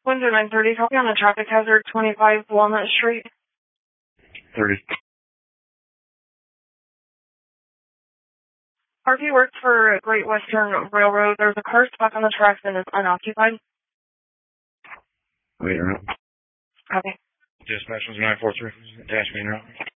Windsor 930, copy on the traffic hazard, 25 Walnut Street. 30. RP works for Great Western Railroad. There's a car stuck on the tracks and is unoccupied. Wait around. Copy. Dispatch was 943. Dash main route.